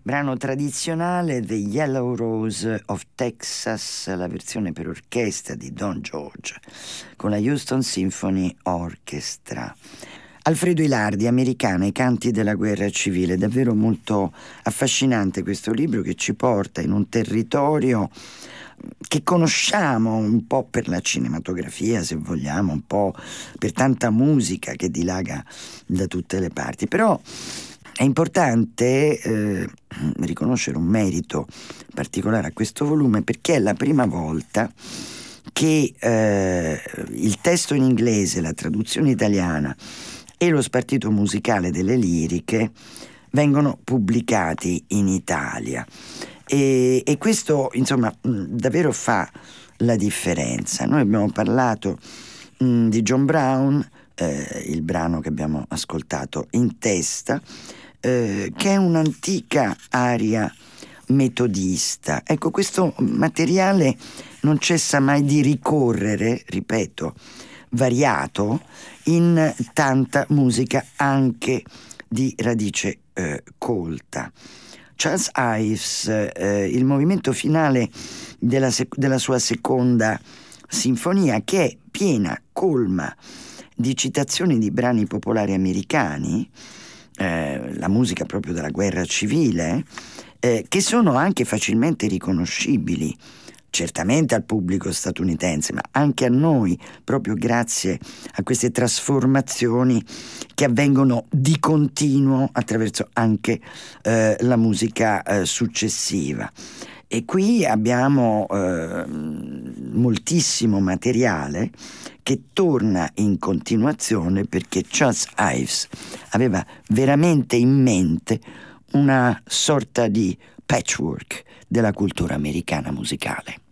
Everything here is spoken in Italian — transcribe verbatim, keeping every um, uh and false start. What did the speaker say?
brano tradizionale The Yellow Rose of Texas, la versione per orchestra di Don George con la Houston Symphony Orchestra. Alfredo Ilardi, Americana, i canti della guerra civile. Davvero molto affascinante questo libro, che ci porta in un territorio che conosciamo un po' per la cinematografia, se vogliamo, un po' per tanta musica che dilaga da tutte le parti. Però è importante eh, riconoscere un merito particolare a questo volume, perché è la prima volta che eh, il testo in inglese, la traduzione italiana e lo spartito musicale delle liriche vengono pubblicati in Italia. E, e questo, insomma, davvero fa la differenza. Noi abbiamo parlato mh, di John Brown, eh, il brano che abbiamo ascoltato, In testa, eh, che è un'antica aria metodista. Ecco, questo materiale non cessa mai di ricorrere, ripeto, variato, in tanta musica anche di radice eh, colta. Charles Ives, eh, il movimento finale della, sec- della sua seconda sinfonia, che è piena, colma di citazioni di brani popolari americani, eh, la musica proprio della guerra civile, eh, che sono anche facilmente riconoscibili, certamente al pubblico statunitense, ma anche a noi, proprio grazie a queste trasformazioni che avvengono di continuo attraverso anche eh, la musica eh, successiva. E qui abbiamo eh, moltissimo materiale che torna in continuazione, perché Charles Ives aveva veramente in mente una sorta di patchwork della cultura americana musicale.